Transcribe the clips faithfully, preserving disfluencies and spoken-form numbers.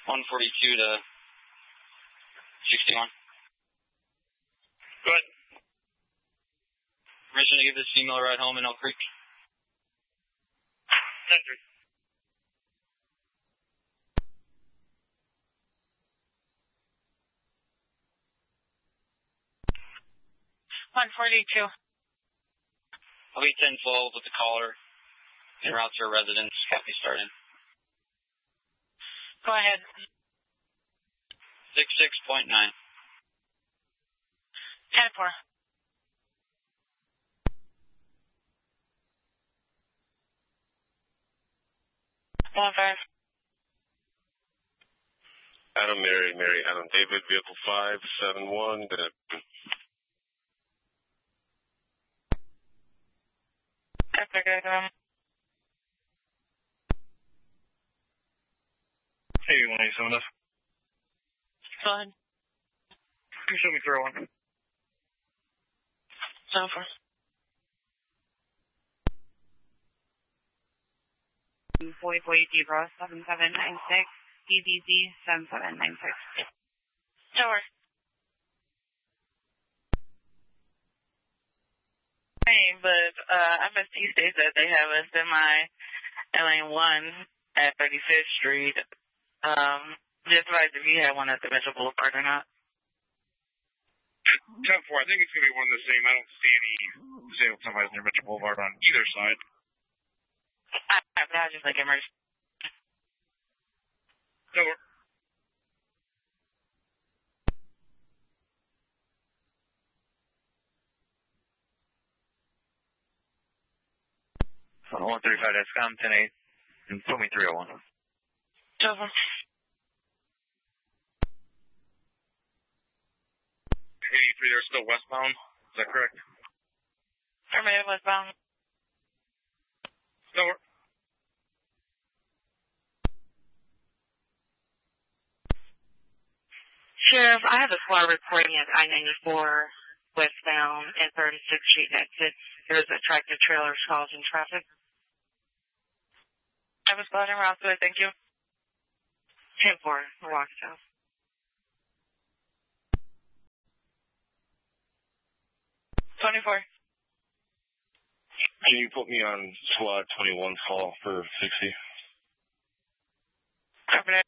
one forty-two to sixty-one. Go ahead. Permission to give this female a ride home in Elk Creek. ten three. one forty-two. I'll be ten twelve with the caller. En route to her residence. Copy started. Go ahead. six six point nine. ten four. one five. Adam, Mary, Mary, Adam, David, vehicle five seven one. Good. That's okay, um. Hey, one eighty-seven F. Go ahead. Can you show me throw one? seven four. forty forty-two Bro, seven seven nine six, D B Z seven seven nine six. Tower. Hey, but uh, M S T states that they have a semi L A one at thirty-fifth Street. Um, just advise if you have one at the Metro Boulevard or not. ten four, I think it's going to be one of the same. I don't see any disabled semis near Metro Boulevard on either side. I, I was just like emergency. Tower. one thirty-five, that's com ten eight, and put me three oh one. Tower. eighty-three, they're still westbound. Is that correct? Affirmative, westbound. Tower. Sheriff, I have a squad reporting at I ninety-four westbound and thirty-sixth Street exit. There's a tractor trailer causing traffic. I have a squad en route to it, thank you. ten four, walk south. twenty-four. Can you put me on squad twenty-one call for sixty? Affirmative.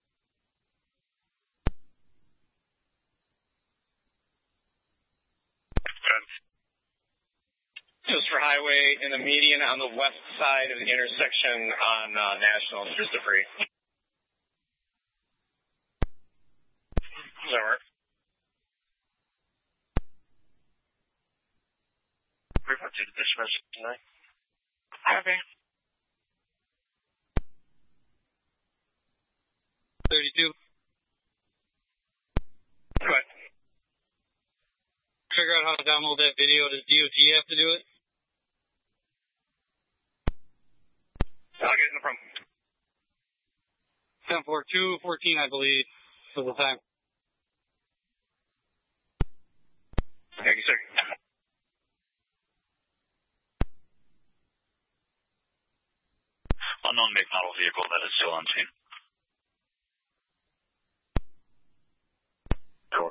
This is for highway in the median on the west side of the intersection on uh, National. Just a free. Does that work? Report to the dispatch tonight. Copy. thirty-two. Go ahead. Figure out how to download that video. Does D O T have to do it? Okay, no problem. ten four, two fourteen, I believe, was the time. Thank you, sir. Unknown make model vehicle that is still on scene. Cool.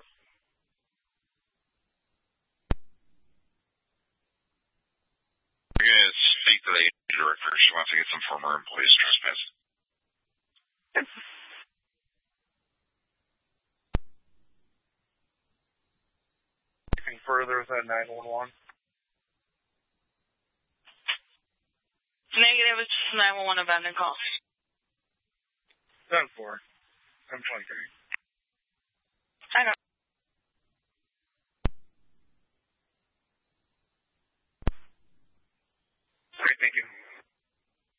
We're going to speak to the director. She wants to get some former employees trespass. Anything further with that nine one one? Negative, it's just nine one one abandoned call. ten four. I'm twenty-three. I know.